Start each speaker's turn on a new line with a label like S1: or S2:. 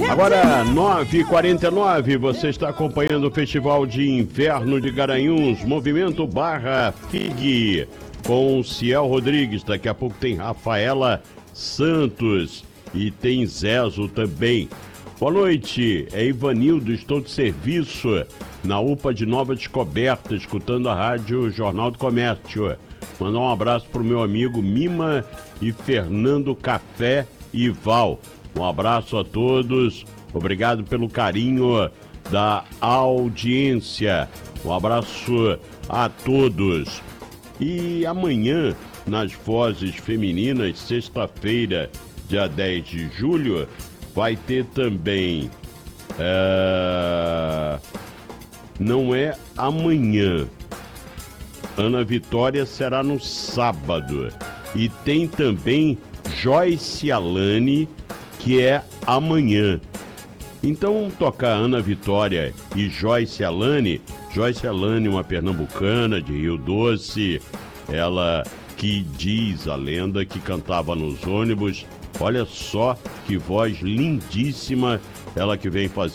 S1: Agora, 9h49, você está acompanhando o Festival de Inverno de Garanhuns, Movimento Barra FIG, com Ciel Rodrigues. Daqui a pouco tem Rafaela Santos e tem Zezo também. Boa noite, é Ivanildo, estou de serviço na UPA de Nova Descoberta, escutando a rádio Jornal do Comércio. Mandar um abraço para o meu amigo Mima e Fernando Café e Val. Um abraço a todos, obrigado pelo carinho da audiência. Um abraço a todos. E amanhã, nas Vozes Femininas, sexta-feira, dia 10 de julho, vai ter também... Não é amanhã. Ana Vitória será no sábado. E tem também Joyce Alane, que é amanhã. Então, tocar Ana Vitória e Joyce Alane, uma pernambucana de Rio Doce, ela que diz a lenda que cantava nos ônibus. Olha só que voz lindíssima, ela que vem fazer